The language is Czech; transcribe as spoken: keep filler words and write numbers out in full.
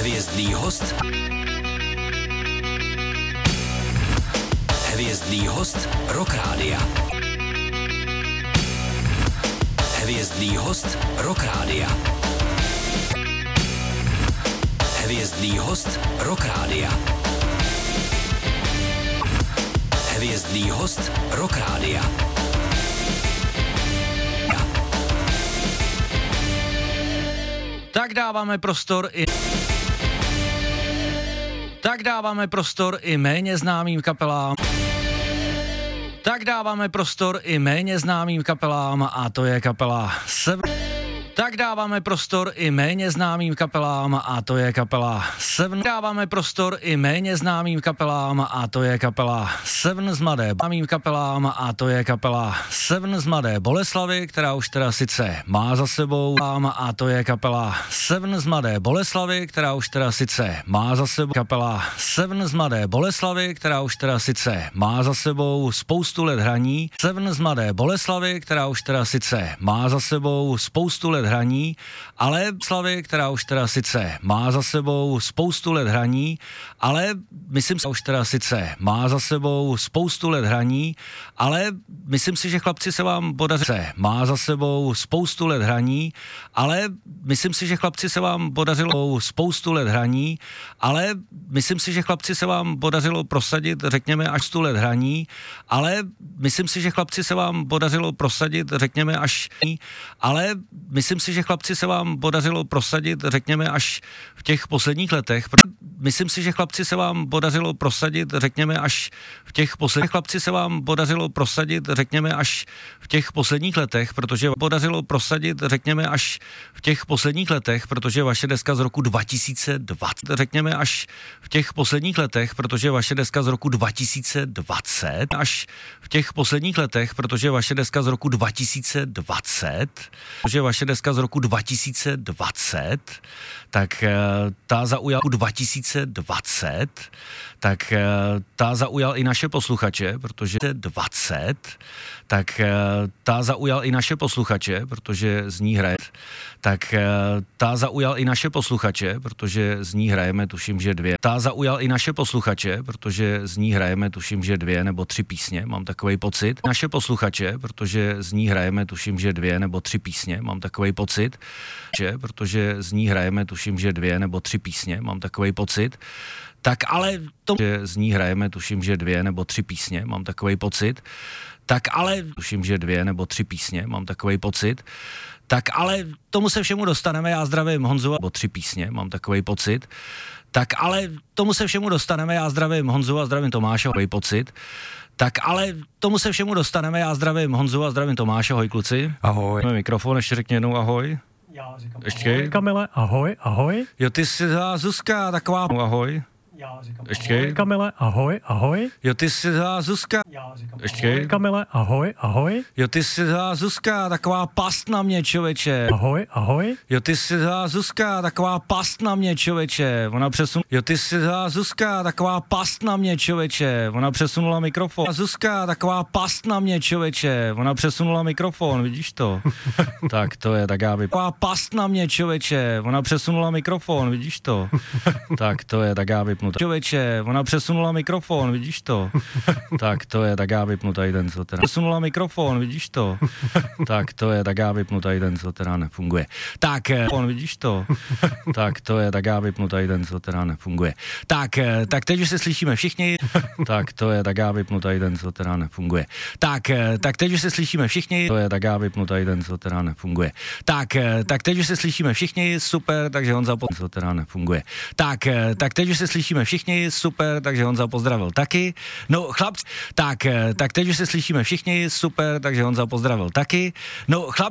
Hvězdný host. Hvězdný host Rock Rádia. Hvězdný host Rock Rádia. Hvězdný host Rock Rádia. Hvězdný host Rock Rádia. Tak dáváme prostor i... Tak dáváme prostor i méně známým kapelám. Tak dáváme prostor i méně známým kapelám a to je kapela Seven. Tak dáváme prostor i méně známým kapelám a to je kapela Seven. Dáváme prostor i méně známým kapelám a to je kapela Seven z Mladé známým kapelám a to je kapela Seven z Mladé Boleslavy, která už teda sice má za sebou a to je kapela Seven z Mladé Boleslavy, která už teda sice má za sebou kapela Seven z Mladé Boleslavy, která už teda sice má za sebou spoustu let hraní. Seven z Mladé Boleslavy, která už teda sice má za sebou spoustu let hraní, ale Slavy, která už teda sice má za sebou spoustu let hraní, ale myslím si, že už teda sice má za sebou spoustu let hraní, ale myslím si, že chlapci se vám podařilo, má za sebou spoustu let hraní, ale myslím si, že chlapci se vám podařilo spoustu let hraní, ale myslím si, že chlapci se vám podařilo prosadit, řekněme, až sto let hraní, ale myslím si, že chlapci se vám podařilo prosadit, řekněme, až, ale myslím si, že chlapci se vám podařilo prosadit, řekněme, až v těch posledních letech. Myslím si, že chlapci se vám podařilo prosadit, řekněme, až v těch posledních chlapci se vám podařilo prosadit, řekněme, až v těch posledních letech, protože podařilo prosadit, řekněme, až v těch posledních letech, protože vaše deska z roku dva tisíce dvacet, řekněme, až v těch posledních letech, protože vaše deska z roku dva tisíce dvacet, až v těch posledních letech, protože vaše deska z roku dva tisíce dvacet, protože vaše deska z roku dva tisíce dvacet, tak ta zaujal dva tisíce dvacet, tak ta zaujal i naše posluchače, protože dvacet, tak ta zaujal i naše posluchače, protože z ní hraje, tak ta zaujal i naše posluchače, protože z ní hrajeme, tuším, že dvě. Ta zaujal i naše posluchače, protože z ní hrajeme, tuším, že dvě nebo tři písně, mám takovej pocit. Naše posluchače, protože z ní hrajeme, tuším, že dvě nebo tři písně, mám takovej pocit. Že, protože z ní hrajeme, tuším, že dvě nebo tři písně, mám takovej pocit. Tak ale to, že z ní hrajeme, tuším, že dvě nebo tři písně, mám takovej pocit. Tak ale, tuším, že dvě nebo tři písně, mám takovej pocit. Tak ale tomu se všemu dostaneme, já zdravím Honzu, nebo tři písně, mám takovej pocit. Tak ale tomu se všemu dostaneme, já zdravím Honzu a zdravím Tomáše, takovej pocit. Tak ale tomu se všemu dostaneme, já zdravím Honzu a zdravím Tomáše, ahoj kluci. Ahoj. Máme mikrofon, ještě řekni jednou ahoj. Já říkám ještě. Ahoj, Kamile, ahoj, ahoj. Jo, ty jsi za Zuzka, taková, ahoj. Já říkám ještě. Ahoj, Kamile, ahoj, ahoj. Jo, ty jsi za Zuzka. Já říkám ještě. Ahoj, Kamile, ahoj, ahoj. Jo, ty jsi za Zuzka, taková past na mě, čověče. Ahoj, ahoj. Jo, ty jsi za Zuzka, taková past na mě, čověče. Ona přesun... Jo, ty jsi za Zuzka, taková past na mě, čověče. Ona přesunula mikrofon. Zuzka, taková past na mě, čověče. Ona přesunula mikrofon, vidíš to? Tak to je, tak já vyp... Taková past na mě, čověče. Ona přesunula mikrofon, vidíš to? Tak to je, tak já vypnu. Čověče, ona přesunula mikrofon, vidíš to? Tak to je, tak já vypnu tady ten, co teda. Přesunula mikrofon, vidíš to? Tak to je, tak já vypnu tady ten, co teda nefunguje. Tak, on, vidíš to? Tak to je, tak já vypnu tady ten, co teda nefunguje. Tak, tak teď už se slyšíme všichni. Tak to je, tak já vypnu tady ten, co teda nefunguje. Tak, tak teď už se slyšíme všichni. To je, tak já vypnu tady ten, co teda nefunguje. Tak, tak teď už se slyšíme všichni, super, takže Honza po... co teda nefunguje. Tak, tak teď už se slyšíme všichni, super, takže Honza pozdravil taky. No chlapci, tak, tak teď už se slyšíme všichni, super, takže Honza pozdravil taky. No chlap